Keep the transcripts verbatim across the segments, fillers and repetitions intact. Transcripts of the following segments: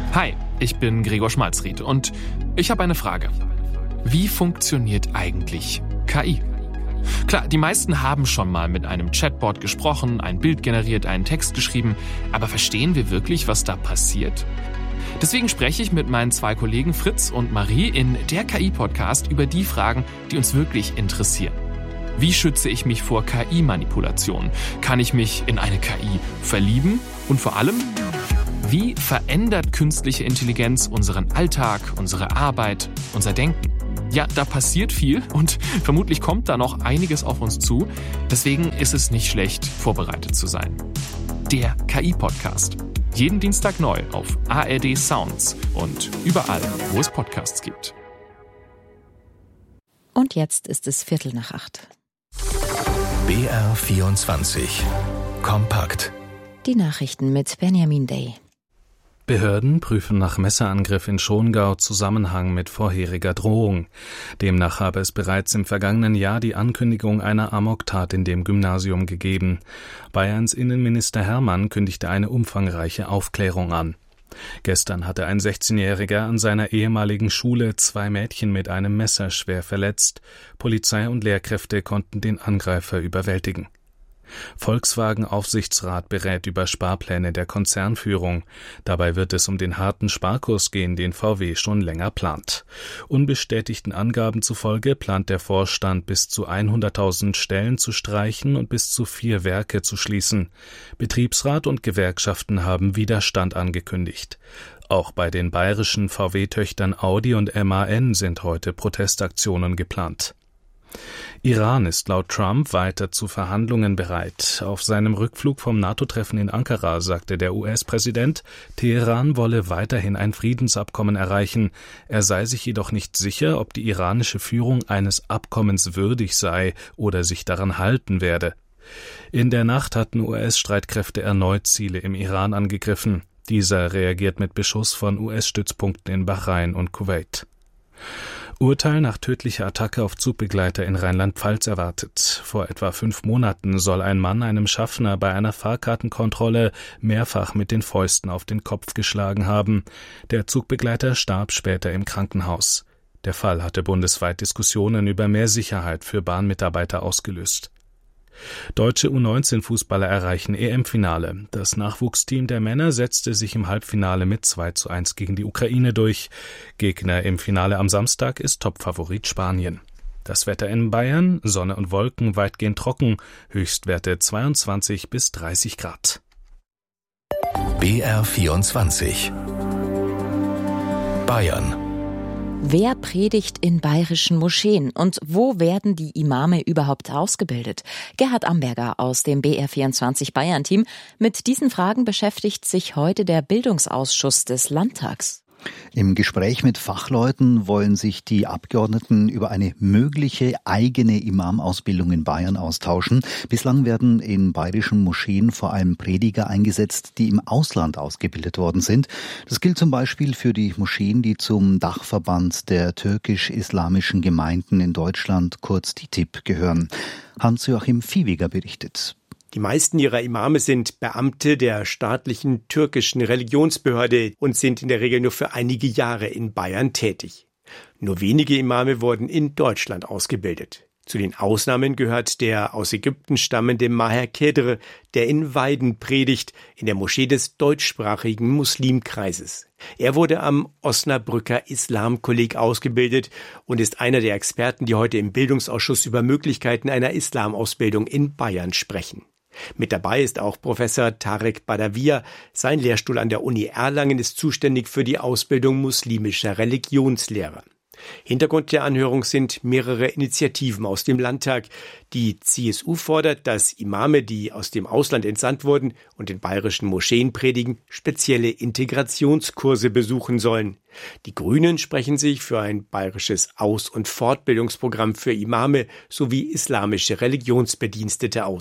Hi, ich bin Gregor Schmalzried und ich habe eine Frage. Wie funktioniert eigentlich K I? Klar, die meisten haben schon mal mit einem Chatbot gesprochen, ein Bild generiert, einen Text geschrieben, aber verstehen wir wirklich, was da passiert? Deswegen spreche ich mit meinen zwei Kollegen Fritz und Marie in der K I-Podcast über die Fragen, die uns wirklich interessieren. Wie schütze ich mich vor K I-Manipulationen? Kann ich mich in eine K I verlieben? Und vor allem, wie verändert künstliche Intelligenz unseren Alltag, unsere Arbeit, unser Denken? Ja, da passiert viel und vermutlich kommt da noch einiges auf uns zu. Deswegen ist es nicht schlecht, vorbereitet zu sein. Der K I-Podcast. Jeden Dienstag neu auf A R D Sounds und überall, wo es Podcasts gibt. Und jetzt ist es Viertel nach acht. B R vierundzwanzig. Kompakt. Die Nachrichten mit Benjamin Day. Behörden prüfen nach Messerangriff in Schongau Zusammenhang mit vorheriger Drohung. Demnach habe es bereits im vergangenen Jahr die Ankündigung einer Amoktat in dem Gymnasium gegeben. Bayerns Innenminister Hermann kündigte eine umfangreiche Aufklärung an. Gestern hatte ein sechzehnjähriger an seiner ehemaligen Schule zwei Mädchen mit einem Messer schwer verletzt. Polizei und Lehrkräfte konnten den Angreifer überwältigen. Volkswagen-Aufsichtsrat berät über Sparpläne der Konzernführung. Dabei wird es um den harten Sparkurs gehen, den V W schon länger plant. Unbestätigten Angaben zufolge plant der Vorstand bis zu hunderttausend Stellen zu streichen und bis zu vier Werke zu schließen. Betriebsrat und Gewerkschaften haben Widerstand angekündigt. Auch bei den bayerischen V W-Töchtern Audi und M A N sind heute Protestaktionen geplant. Iran ist laut Trump weiter zu Verhandlungen bereit. Auf seinem Rückflug vom NATO-Treffen in Ankara sagte der U S-Präsident, Teheran wolle weiterhin ein Friedensabkommen erreichen. Er sei sich jedoch nicht sicher, ob die iranische Führung eines Abkommens würdig sei oder sich daran halten werde. In der Nacht hatten U S-Streitkräfte erneut Ziele im Iran angegriffen. Dieser reagiert mit Beschuss von U S-Stützpunkten in Bahrain und Kuwait. Urteil nach tödlicher Attacke auf Zugbegleiter in Rheinland-Pfalz erwartet. Vor etwa fünf Monaten soll ein Mann einem Schaffner bei einer Fahrkartenkontrolle mehrfach mit den Fäusten auf den Kopf geschlagen haben. Der Zugbegleiter starb später im Krankenhaus. Der Fall hatte bundesweit Diskussionen über mehr Sicherheit für Bahnmitarbeiter ausgelöst. Deutsche U neunzehn Fußballer erreichen E M-Finale. Das Nachwuchsteam der Männer setzte sich im Halbfinale mit zwei zu eins gegen die Ukraine durch. Gegner im Finale am Samstag ist Topfavorit Spanien. Das Wetter in Bayern, Sonne und Wolken weitgehend trocken, Höchstwerte zweiundzwanzig bis dreißig Grad. B R vierundzwanzig. Bayern. Wer predigt in bayerischen Moscheen und wo werden die Imame überhaupt ausgebildet? Gerhard Amberger aus dem B R vierundzwanzig Bayern-Team. Mit diesen Fragen beschäftigt sich heute der Bildungsausschuss des Landtags. Im Gespräch mit Fachleuten wollen sich die Abgeordneten über eine mögliche eigene Imamausbildung in Bayern austauschen. Bislang werden in bayerischen Moscheen vor allem Prediger eingesetzt, die im Ausland ausgebildet worden sind. Das gilt zum Beispiel für die Moscheen, die zum Dachverband der türkisch-islamischen Gemeinden in Deutschland, kurz T I T I B, gehören. Hans-Joachim Viehweger berichtet. Die meisten ihrer Imame sind Beamte der staatlichen türkischen Religionsbehörde und sind in der Regel nur für einige Jahre in Bayern tätig. Nur wenige Imame wurden in Deutschland ausgebildet. Zu den Ausnahmen gehört der aus Ägypten stammende Maher Kedr, der in Weiden predigt, in der Moschee des deutschsprachigen Muslimkreises. Er wurde am Osnabrücker Islamkolleg ausgebildet und ist einer der Experten, die heute im Bildungsausschuss über Möglichkeiten einer Islamausbildung in Bayern sprechen. Mit dabei ist auch Professor Tarek Badawiya. Sein Lehrstuhl an der Uni Erlangen ist zuständig für die Ausbildung muslimischer Religionslehrer. Hintergrund der Anhörung sind mehrere Initiativen aus dem Landtag. Die C S U fordert, dass Imame, die aus dem Ausland entsandt wurden und in bayerischen Moscheen predigen, spezielle Integrationskurse besuchen sollen. Die Grünen sprechen sich für ein bayerisches Aus- und Fortbildungsprogramm für Imame sowie islamische Religionsbedienstete aus.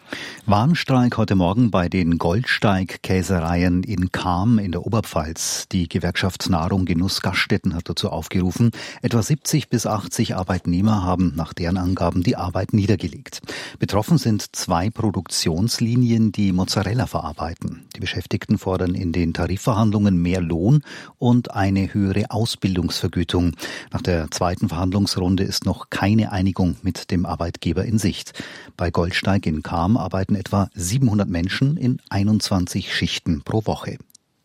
Warnstreik heute Morgen bei den Goldsteig-Käsereien in Cham in der Oberpfalz. Die Gewerkschaft Nahrung Genuss Gaststätten hat dazu aufgerufen. Etwa siebzig bis achtzig Arbeitnehmer haben nach deren Angaben die Arbeit niedergelegt. Betroffen sind zwei Produktionslinien, die Mozzarella verarbeiten. Die Beschäftigten fordern in den Tarifverhandlungen mehr Lohn und eine höhere Ausbildungsvergütung. Nach der zweiten Verhandlungsrunde ist noch keine Einigung mit dem Arbeitgeber in Sicht. Bei Goldsteig in Cham arbeiten etwa siebenhundert Menschen in einundzwanzig Schichten pro Woche.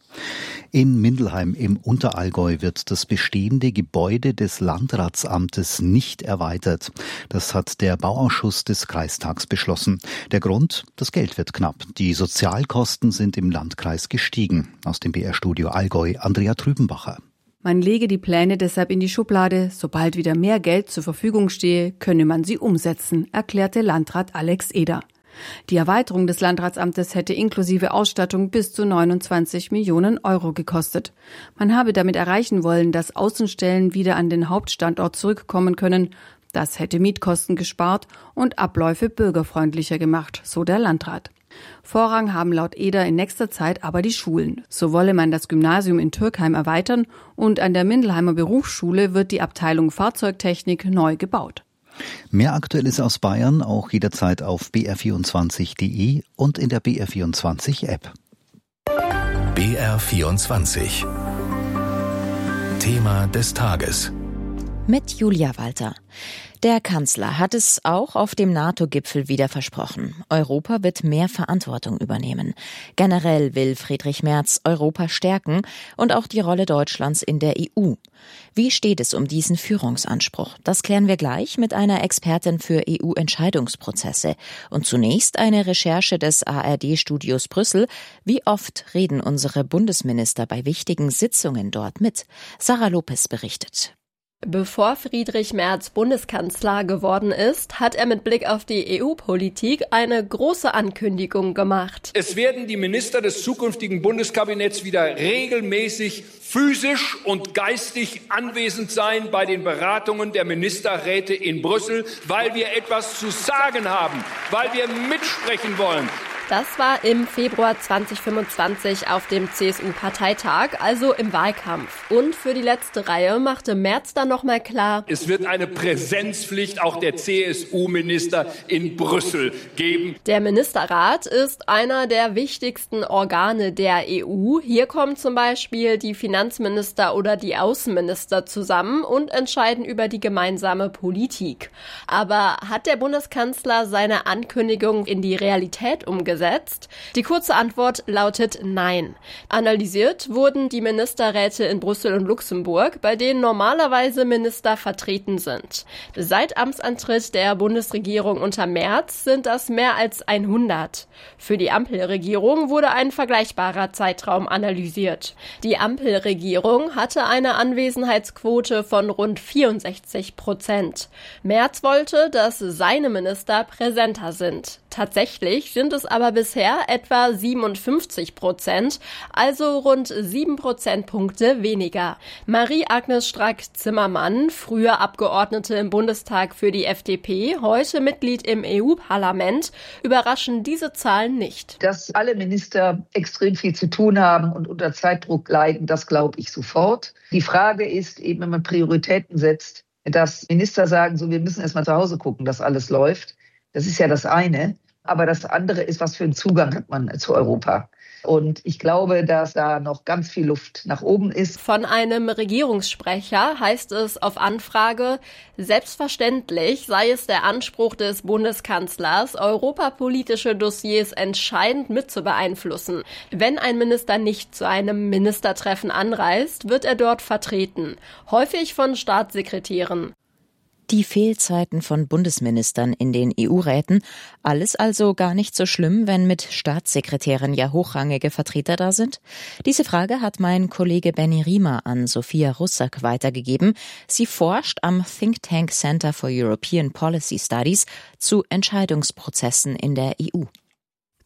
In Mindelheim im Unterallgäu wird das bestehende Gebäude des Landratsamtes nicht erweitert. Das hat der Bauausschuss des Kreistags beschlossen. Der Grund? Das Geld wird knapp. Die Sozialkosten sind im Landkreis gestiegen. Aus dem B R-Studio Allgäu, Andrea Trübenbacher. Man lege die Pläne deshalb in die Schublade. Sobald wieder mehr Geld zur Verfügung stehe, könne man sie umsetzen, erklärte Landrat Alex Eder. Die Erweiterung des Landratsamtes hätte inklusive Ausstattung bis zu neunundzwanzig Millionen Euro gekostet. Man habe damit erreichen wollen, dass Außenstellen wieder an den Hauptstandort zurückkommen können. Das hätte Mietkosten gespart und Abläufe bürgerfreundlicher gemacht, so der Landrat. Vorrang haben laut Eder in nächster Zeit aber die Schulen. So wolle man das Gymnasium in Türkheim erweitern und an der Mindelheimer Berufsschule wird die Abteilung Fahrzeugtechnik neu gebaut. Mehr Aktuelles aus Bayern auch jederzeit auf b r vierundzwanzig punkt d e und in der B R vierundzwanzig App. B R vierundzwanzig. Thema des Tages. Mit Julia Walter. Der Kanzler hat es auch auf dem NATO-Gipfel wieder versprochen. Europa wird mehr Verantwortung übernehmen. Generell will Friedrich Merz Europa stärken und auch die Rolle Deutschlands in der E U. Wie steht es um diesen Führungsanspruch? Das klären wir gleich mit einer Expertin für E U-Entscheidungsprozesse. Und zunächst eine Recherche des A R D-Studios Brüssel. Wie oft reden unsere Bundesminister bei wichtigen Sitzungen dort mit? Sarah Lopez berichtet. Bevor Friedrich Merz Bundeskanzler geworden ist, hat er mit Blick auf die E U-Politik eine große Ankündigung gemacht. Es werden die Minister des zukünftigen Bundeskabinetts wieder regelmäßig physisch und geistig anwesend sein bei den Beratungen der Ministerräte in Brüssel, weil wir etwas zu sagen haben, weil wir mitsprechen wollen. Das war im Februar zweitausendfünfundzwanzig auf dem C S U-Parteitag, also im Wahlkampf. Und für die letzte Reihe machte Merz dann nochmal klar: Es wird eine Präsenzpflicht auch der C S U-Minister in Brüssel geben. Der Ministerrat ist einer der wichtigsten Organe der E U. Hier kommen zum Beispiel die Finanzminister oder die Außenminister zusammen und entscheiden über die gemeinsame Politik. Aber hat der Bundeskanzler seine Ankündigung in die Realität umgesetzt? Die kurze Antwort lautet nein. Analysiert wurden die Ministerräte in Brüssel und Luxemburg, bei denen normalerweise Minister vertreten sind. Seit Amtsantritt der Bundesregierung unter Merz sind das mehr als hundert. Für die Ampelregierung wurde ein vergleichbarer Zeitraum analysiert. Die Ampelregierung hatte eine Anwesenheitsquote von rund vierundsechzig Prozent. Merz wollte, dass seine Minister präsenter sind. Tatsächlich sind es aber bisher etwa siebenundfünfzig Prozent, also rund sieben Prozentpunkte weniger. Marie-Agnes Strack-Zimmermann, früher Abgeordnete im Bundestag für die F D P, heute Mitglied im E U-Parlament, überraschen diese Zahlen nicht. Dass alle Minister extrem viel zu tun haben und unter Zeitdruck leiden, das glaube ich sofort. Die Frage ist eben, wenn man Prioritäten setzt, dass Minister sagen, so wir müssen erst mal zu Hause gucken, dass alles läuft. Das ist ja das eine. Aber das andere ist, was für einen Zugang hat man zu Europa. Und ich glaube, dass da noch ganz viel Luft nach oben ist. Von einem Regierungssprecher heißt es auf Anfrage: Selbstverständlich sei es der Anspruch des Bundeskanzlers, europapolitische Dossiers entscheidend mit zu beeinflussen. Wenn ein Minister nicht zu einem Ministertreffen anreist, wird er dort vertreten, häufig von Staatssekretären. Die Fehlzeiten von Bundesministern in den E U-Räten, alles also gar nicht so schlimm, wenn mit Staatssekretären ja hochrangige Vertreter da sind? Diese Frage hat mein Kollege Benny Riemer an Sophia Russak weitergegeben. Sie forscht am Think Tank Center for European Policy Studies zu Entscheidungsprozessen in der E U.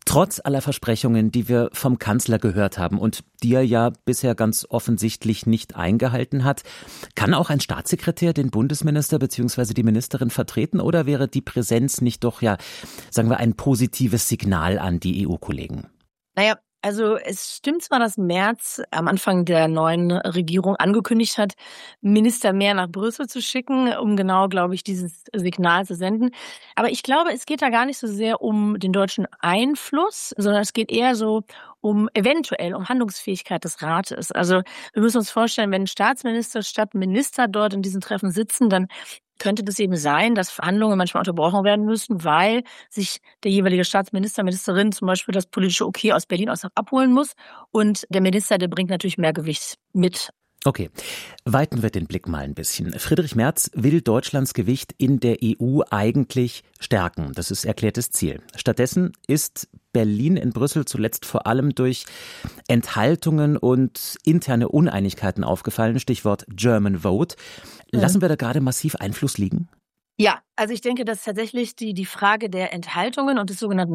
Trotz aller Versprechungen, die wir vom Kanzler gehört haben und die er ja bisher ganz offensichtlich nicht eingehalten hat, kann auch ein Staatssekretär den Bundesminister bzw. die Ministerin vertreten oder wäre die Präsenz nicht doch ja, sagen wir, ein positives Signal an die E U-Kollegen? Naja, also es stimmt zwar, dass Merz am Anfang der neuen Regierung angekündigt hat, Minister mehr nach Brüssel zu schicken, um genau, glaube ich, dieses Signal zu senden. Aber ich glaube, es geht da gar nicht so sehr um den deutschen Einfluss, sondern es geht eher so um eventuell um Handlungsfähigkeit des Rates. Also wir müssen uns vorstellen, wenn Staatsminister statt Minister dort in diesen Treffen sitzen, dann könnte das eben sein, dass Verhandlungen manchmal unterbrochen werden müssen, weil sich der jeweilige Staatsminister, Ministerin zum Beispiel das politische Okay aus Berlin aus abholen muss. Und der Minister, der bringt natürlich mehr Gewicht mit. Okay, weiten wir den Blick mal ein bisschen. Friedrich Merz will Deutschlands Gewicht in der E U eigentlich stärken. Das ist erklärtes Ziel. Stattdessen ist Berlin in Brüssel zuletzt vor allem durch Enthaltungen und interne Uneinigkeiten aufgefallen. Stichwort German Vote. Lassen wir da gerade massiv Einfluss liegen? Ja, also ich denke, dass tatsächlich die, die Frage der Enthaltungen und des sogenannten